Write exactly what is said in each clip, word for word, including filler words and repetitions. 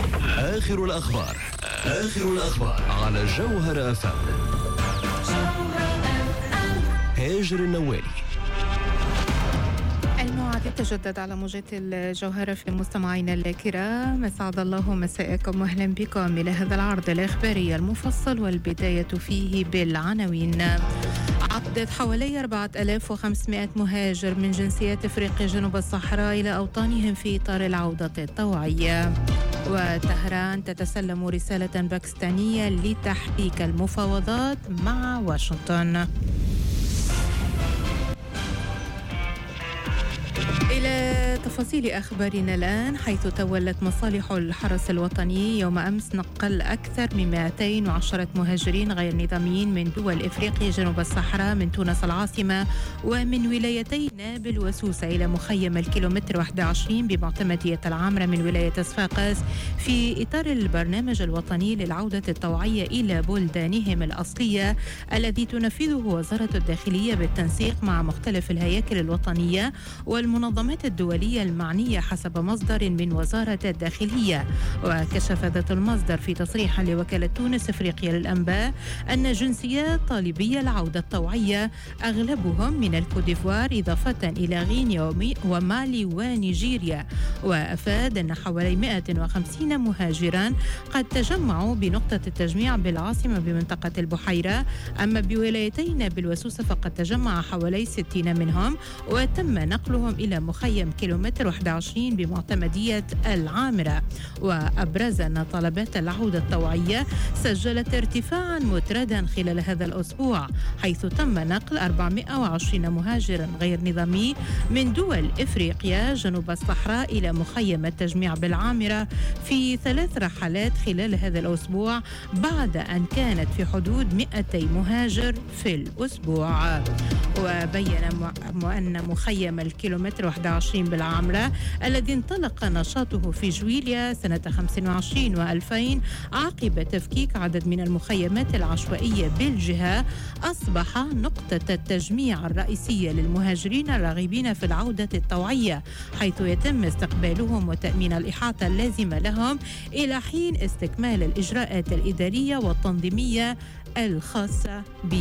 آخر الأخبار آخر الأخبار على جوهر أف أم. هاجر النوالي. الموعد يتجدد على موجة الجوهرة في مستمعينا الكرام. أسعد الله مساءكم وأهلا بكم إلى هذا العرض الإخباري المفصل، والبداية فيه بالعناوين. عودة حوالي أربعة آلاف وخمسمائة مهاجر من جنسيات أفريقيا جنوب الصحراء إلى أوطانهم في إطار العودة الطوعية. وطهران تتسلم رسالة باكستانية لتحقيق المفاوضات مع واشنطن. إلى تفاصيل أخبارنا الآن، حيث تولت مصالح الحرس الوطني يوم أمس نقل أكثر من مئتين وعشرة مهاجرين غير نظاميين من دول إفريقيا جنوب الصحراء من تونس العاصمة ومن ولايتي نابل وسوسة إلى مخيم الكيلومتر واحد وعشرين بمعتمدية العامرة من ولاية صفاقس في إطار البرنامج الوطني للعودة الطوعية إلى بلدانهم الأصلية الذي تنفذه وزارة الداخلية بالتنسيق مع مختلف الهياكل الوطنية والمنظمات الدولية المعنية حسب مصدر من وزارة الداخلية. وكشف ذات المصدر في تصريح لوكالة تونس إفريقيا للأنباء أن جنسيات طالبي العودة الطوعية أغلبهم من الكوديفوار إضافة إلى غينيا ومالي ونيجيريا. وأفاد أن حوالي مئة وخمسين مهاجرا قد تجمعوا بنقطة التجميع بالعاصمة بمنطقة البحيرة، أما بولايتي نابل وسوسة فقد تجمع حوالي ستين منهم وتم نقلهم إلى مخيم كيلومتر واحد وعشرين بمعتمدية العامرة. وأبرز أن طلبات العودة الطوعية سجلت ارتفاعا متردا خلال هذا الأسبوع، حيث تم نقل أربعمائة وعشرين مهاجرا غير نظامي من دول إفريقيا جنوب الصحراء إلى مخيم التجميع بالعامرة في ثلاث رحلات خلال هذا الأسبوع، بعد أن كانت في حدود مئتي مهاجر في الأسبوع. وبين أن مخيم الكيلومتر واحد وعشرين بالعامرة الذي انطلق نشاطه في جويليا سنة خمسة وعشرين وألفين عقب تفكيك عدد من المخيمات العشوائية بالجهة، أصبح نقطة التجميع الرئيسية للمهاجرين الراغبين في العودة الطوعية، حيث يتم استقبالهم وتأمين الإحاطة اللازمة لهم إلى حين استكمال الإجراءات الإدارية والتنظيمية الخاصة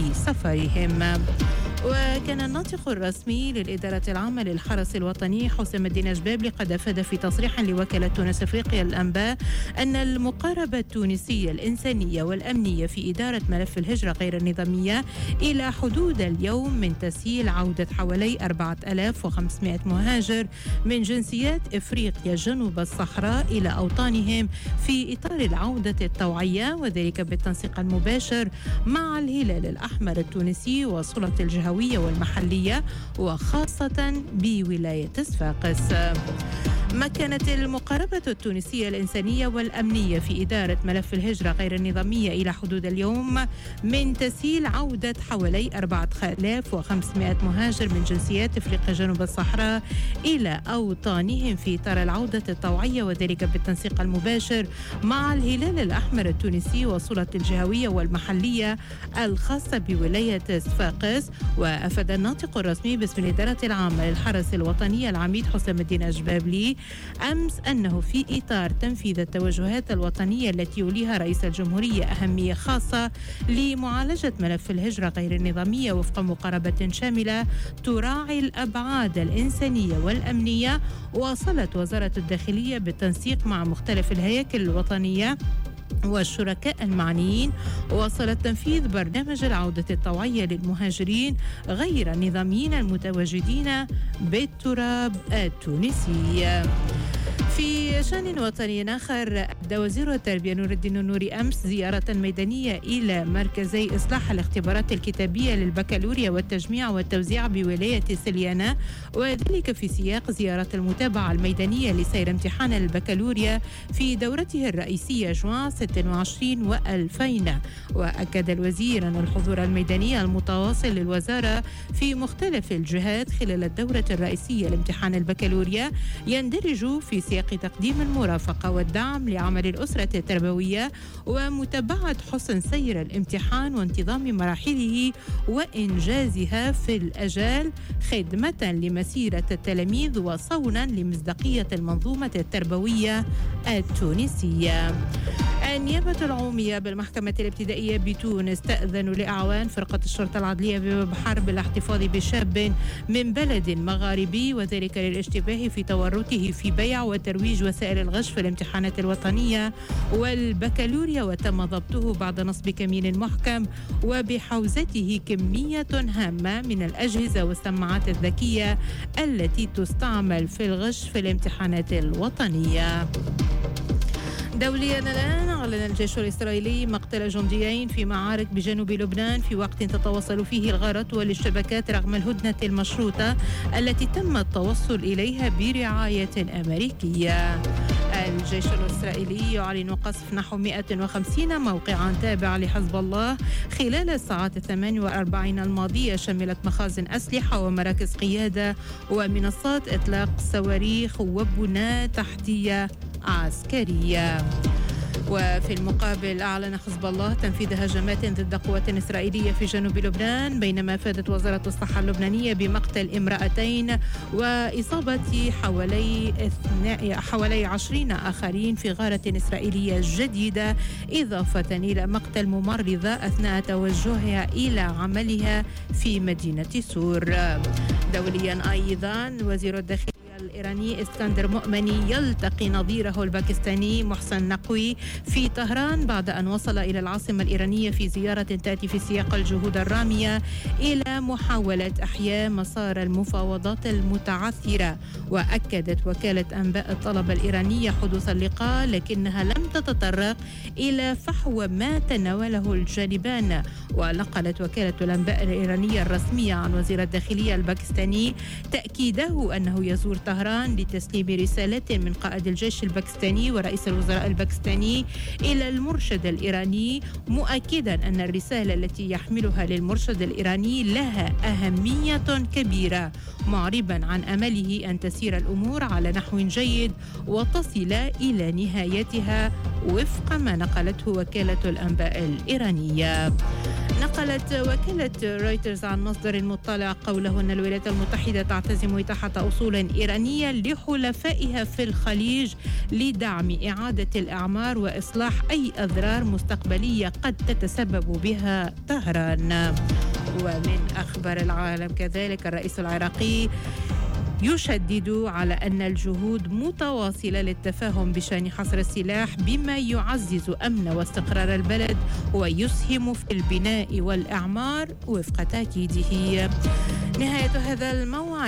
بسفرهم. وكان الناطق الرسمي للإدارة العامة للحرس الوطني حسام الدين جبابلي قد أفاد في تصريح لوكالة تونس إفريقيا للأنباء أن المقاربة التونسية الإنسانية والأمنية في إدارة ملف الهجرة غير النظامية إلى حدود اليوم من تسهيل عودة حوالي أربعة آلاف وخمسمائة مهاجر من جنسيات إفريقيا جنوب الصحراء إلى أوطانهم في إطار العودة الطوعية، وذلك بالتنسيق المباشر مع الهلال الأحمر التونسي وسلطة الجهوية والمحلية وخاصة بولاية صفاقس. مكنت المقاربة التونسية الإنسانية والأمنية في إدارة ملف الهجرة غير النظامية إلى حدود اليوم من تسهيل عودة حوالي أربعة آلاف وخمسمائة مهاجر من جنسيات أفريقيا جنوب الصحراء إلى أوطانهم في إطار العودة الطوعية، وذلك بالتنسيق المباشر مع الهلال الأحمر التونسي وسلطة الجهوية والمحلية الخاصة بولاية صفاقس. وأفاد الناطق الرسمي باسم الإدارة العامة للحرس الوطني العميد حسام الدين جبابلي أمس أنه في إطار تنفيذ التوجهات الوطنية التي يوليها رئيس الجمهورية أهمية خاصة لمعالجة ملف الهجرة غير النظامية وفق مقاربة شاملة تراعي الأبعاد الإنسانية والأمنية، واصلت وزارة الداخلية بالتنسيق مع مختلف الهياكل الوطنية والشركاء المعنيين وصل تنفيذ برنامج العودة الطوعية للمهاجرين غير النظاميين المتواجدين بالتراب التونسي. في شأن وطني آخر، أبدى وزير التربية نور الدين النوري أمس زيارة ميدانية إلى مركزي إصلاح الاختبارات الكتابية للبكالوريا والتجميع والتوزيع بولاية سليانة، وذلك في سياق زيارة المتابعة الميدانية لسير امتحان البكالوريا في دورته الرئيسية جوان ستة وعشرين وألفين. وأكد الوزير أن الحضور الميداني المتواصل للوزارة في مختلف الجهات خلال الدورة الرئيسية لامتحان البكالوريا يندرج في سياق تقديم تقديم المرافقة والدعم لعمل الأسرة التربوية ومتابعة حسن سير الامتحان وانتظام مراحله وإنجازها في الأجال خدمة لمسيرة التلاميذ وصونا لمصداقية المنظومة التربوية التونسية. النيابة العمومية بالمحكمة الابتدائية بتونس تأذن لأعوان فرقة الشرطة العدلية بباب حرب الاحتفاظ بشاب من بلد مغاربي وذلك للاشتباه في تورطه في بيع وترويج وسائل الغش في الامتحانات الوطنية والبكالوريا، وتم ضبطه بعد نصب كمين محكم وبحوزته كمية هامة من الأجهزة والسماعات الذكية التي تستعمل في الغش في الامتحانات الوطنية. دوليا الآن أعلن الجيش الإسرائيلي مقتل جنديين في معارك بجنوب لبنان في وقت تتواصل فيه الغارات والاشتباكات رغم الهدنة المشروطة التي تم التوصل إليها برعاية أمريكية. الجيش الإسرائيلي يعلن قصف نحو مئة وخمسين موقعا تابعة لحزب الله خلال الساعات الثمان والأربعين الماضية، شملت مخازن أسلحة ومراكز قيادة ومنصات إطلاق صواريخ وبنى تحتية عسكرية. وفي المقابل أعلن حزب الله تنفيذ هجمات ضد قوات إسرائيلية في جنوب لبنان، بينما أفادت وزارة الصحة اللبنانية بمقتل امرأتين وإصابة حوالي حوالي عشرين آخرين في غارة إسرائيلية جديدة، إضافة إلى مقتل ممرضة أثناء توجهها إلى عملها في مدينة سور. دوليا أيضا وزير الداخلية الإيراني اسكندر مؤمني يلتقي نظيره الباكستاني محسن نقوي في طهران بعد أن وصل إلى العاصمة الإيرانية في زيارة تأتي في سياق الجهود الرامية إلى محاولة إحياء مسار المفاوضات المتعثرة. وأكدت وكالة أنباء الطلبة الإيرانية حدوث اللقاء، لكنها لم تتطرق إلى فحوى ما تناوله الجانبان. ونقلت وكالة الأنباء الإيرانية الرسمية عن وزير الداخلية الباكستاني تأكيده أنه يزور طهران لتسليم رسالة من قائد الجيش الباكستاني ورئيس الوزراء الباكستاني إلى المرشد الإيراني، مؤكدا أن الرسالة التي يحملها للمرشد الإيراني لها أهمية كبيرة، معربا عن أمله أن تسير الأمور على نحو جيد وتصل إلى نهايتها وفق ما نقلته وكالة الأنباء الإيرانية. نقلت وكالة رويترز عن مصدر مطلع قوله أن الولايات المتحدة تعتزم إتاحة أصول إيرانية لحلفائها في الخليج لدعم إعادة الأعمار وإصلاح أي أضرار مستقبلية قد تتسبب بها طهران. ومن أخبار العالم كذلك الرئيس العراقي يشدد على أن الجهود متواصلة للتفاهم بشأن حصر السلاح بما يعزز أمن واستقرار البلد ويسهم في البناء والإعمار وفق تأكيده. نهاية هذا الموعد.